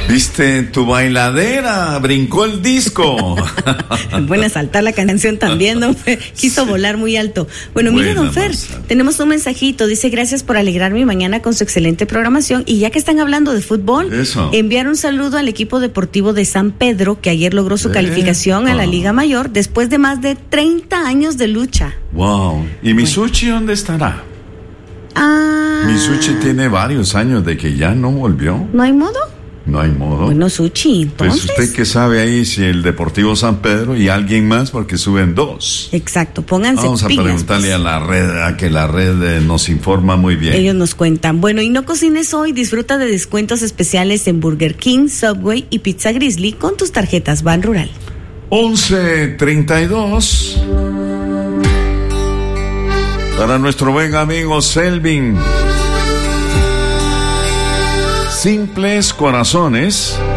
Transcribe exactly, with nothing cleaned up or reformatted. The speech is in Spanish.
Viste, tu bailadera brincó el disco. Buena saltar la canción también, ¿no? Quiso volar muy alto. Bueno, mire, don Fer, tenemos un mensajito. Dice, gracias por alegrar mi mañana con su excelente programación. Y ya que están hablando de fútbol, Eso. enviar un saludo al equipo deportivo de San Pedro, que ayer logró su Eh, calificación a la oh. Liga Mayor después de más de treinta años de lucha. Wow. ¿Y Misucci dónde estará? Ah. Misucci tiene varios años de que ya no volvió. ¿No hay modo? No hay modo. Bueno, Suchi, entonces. Pues usted que sabe ahí si el Deportivo San Pedro y alguien más, porque suben dos. Exacto, pónganse Vamos a pilas, preguntarle pues. a la red, a que la red eh, nos informa muy bien. Ellos nos cuentan. Bueno, y no cocines hoy, disfruta de descuentos especiales en Burger King, Subway y Pizza Grizzly con tus tarjetas Ban Rural. once treinta y dos. Para nuestro buen amigo Selvin. Simples corazones